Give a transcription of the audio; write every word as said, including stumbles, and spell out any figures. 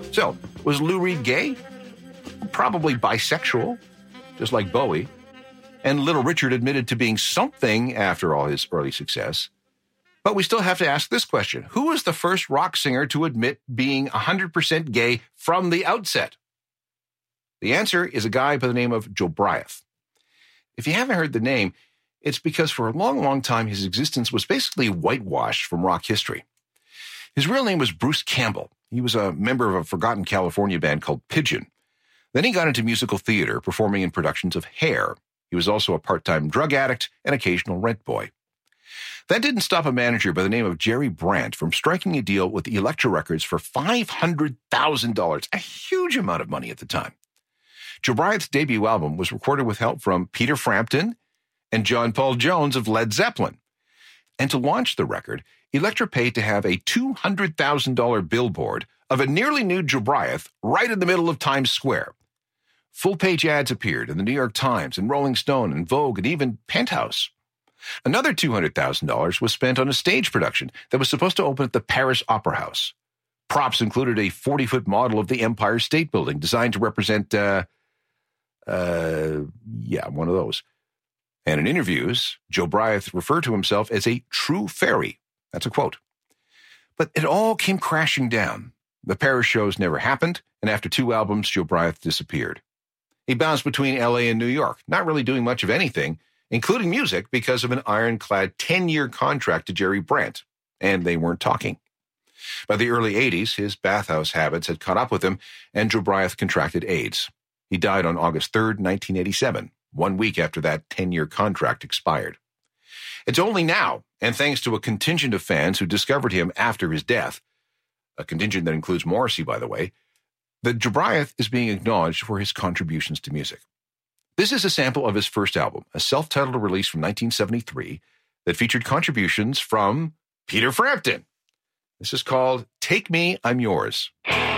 So, was Lou Reed gay? Probably bisexual, just like Bowie. And Little Richard admitted to being something after all his early success. But we still have to ask this question. Who was the first rock singer to admit being one hundred percent gay from the outset? The answer is a guy by the name of Jobriath. If you haven't heard the name, it's because for a long, long time his existence was basically whitewashed from rock history. His real name was Bruce Campbell. He was a member of a forgotten California band called Pigeon. Then he got into musical theater, performing in productions of Hair. He was also a part-time drug addict and occasional rent boy. That didn't stop a manager by the name of Jerry Brandt from striking a deal with Elektra Records for five hundred thousand dollars, a huge amount of money at the time. Jobriath's debut album was recorded with help from Peter Frampton and John Paul Jones of Led Zeppelin. And to launch the record, Elektra paid to have a two hundred thousand dollars billboard of a nearly nude Jobriath right in the middle of Times Square. Full-page ads appeared in the New York Times and Rolling Stone and Vogue and even Penthouse. Another two hundred thousand dollars was spent on a stage production that was supposed to open at the Paris Opera House. Props included a forty-foot model of the Empire State Building designed to represent, uh, uh, yeah, one of those. And in interviews, Jobriath referred to himself as a true fairy. That's a quote. But it all came crashing down. The Paris shows never happened, and after two albums, Jobriath disappeared. He bounced between L A and New York, not really doing much of anything, including music, because of an ironclad ten-year contract to Jerry Brandt, and they weren't talking. By the early eighties, his bathhouse habits had caught up with him, and Jobriath contracted AIDS. He died on August third, nineteen eighty-seven, one week after that ten-year contract expired. It's only now, and thanks to a contingent of fans who discovered him after his death, a contingent that includes Morrissey, by the way, that Jobriath is being acknowledged for his contributions to music. This is a sample of his first album, a self-titled release from nineteen seventy-three that featured contributions from Peter Frampton. This is called Take Me, I'm Yours.